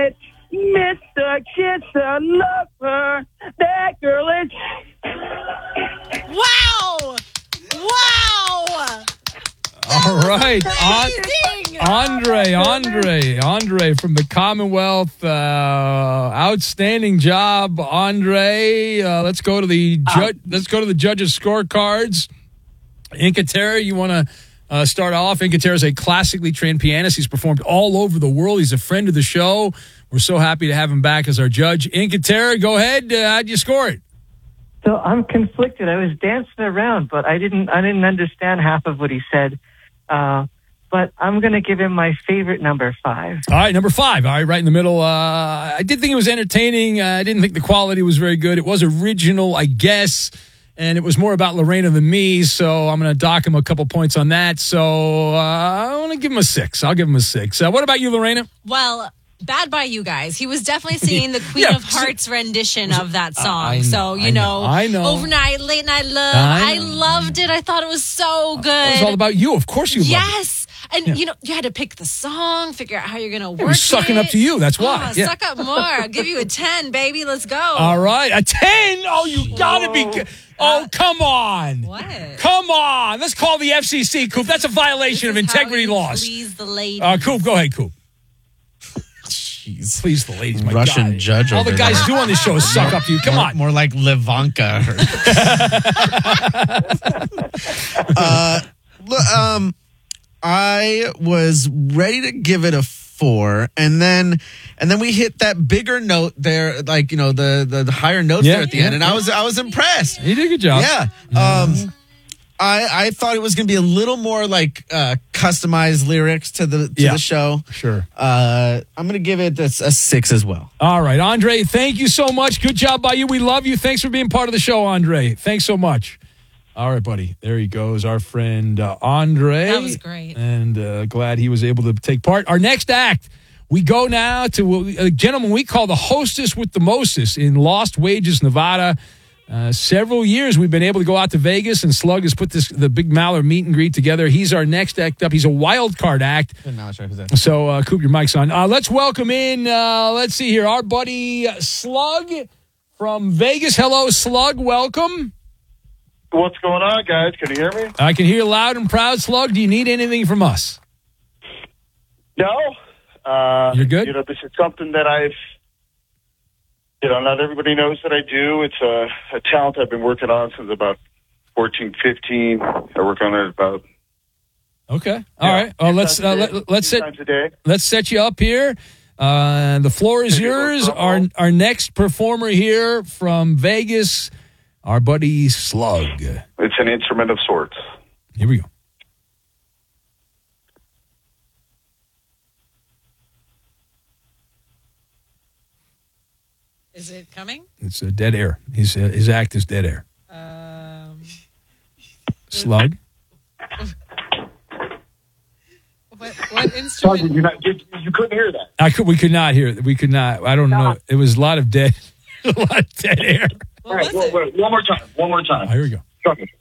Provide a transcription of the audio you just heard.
Mr. Kisser, love her. That girl is... Wow! Wow! All right. Andre from the Commonwealth. Outstanding job, Andre. Let's go to the judges' scorecards. Incaterra, you want to start off? Incaterra is a classically trained pianist. He's performed all over the world. He's a friend of the show. We're so happy to have him back as our judge. Incaterra, go ahead. How'd you score it? So I'm conflicted. I was dancing around, but I didn't understand half of what he said. But I'm going to give him my favorite number 5. All right, number 5. All right, right in the middle. I did think it was entertaining. I didn't think the quality was very good. It was original, I guess, and it was more about Lorena than me, so I'm going to dock him a couple points on that. So I want to give him a 6. I'll give him a 6. What about you, Lorena? Well, bad by you guys. He was definitely singing the Queen of Hearts rendition of that song. I know. Overnight, late night love. I loved it. I thought it was so good. It was all about you. Of course you loved it. Yes. And, you had to pick the song, figure out how you're going to work it. It was sucking up to you. That's why. Suck up more. I'll give you a 10, baby. Let's go. All right. A 10? Oh, you got to be... Oh, come on. What? Come on. Let's call the FCC, Coop. That's a violation of integrity laws. Please the ladies. Coop, go ahead, Coop. Jeez. Please, the ladies. My Russian God. judge. All the guys do on this show is suck up to you. Come on. More like Livanka. I was ready to give it a 4, and then we hit that bigger note there, like the higher notes there at the end, and I was impressed. You did a good job. Yeah. I thought it was going to be a little more like customized lyrics to the show. Sure. I'm going to give it a 6 as well. All right, Andre, thank you so much. Good job by you. We love you. Thanks for being part of the show, Andre. Thanks so much. All right, buddy. There he goes, our friend Andre. That was great. And glad he was able to take part. Our next act, we go now to a gentleman we call the hostess with the mostest in Lost Wages, Nevada. Several years we've been able to go out to Vegas, and Slug has put the Big Mallard meet and greet together. He's our next act up. He's a wild card act. So, Coop, your mic's on. Let's welcome in, let's see here, our buddy Slug from Vegas. Hello, Slug. Welcome. What's going on, guys? Can you hear me? I can hear you loud and proud, Slug. Do you need anything from us? No. You're good? This is something that I've, not everybody knows that I do. It's a talent I've been working on since about 14, 15. I work on it about... Okay. All right. Well, let's set you up here. The floor is yours. Our next performer here from Vegas, our buddy Slug. It's an instrument of sorts. Here we go. Is it coming? It's dead air. His act is dead air. Slug. What instrument? You couldn't hear that. We could not hear it. We could not. I don't know. It was a lot of dead air. All right. One more time. Oh, here we go.